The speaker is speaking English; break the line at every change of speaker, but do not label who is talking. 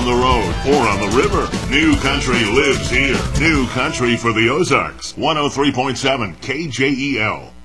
the road or on the river, New Country lives here. New Country for the Ozarks. 103.7 KJEL.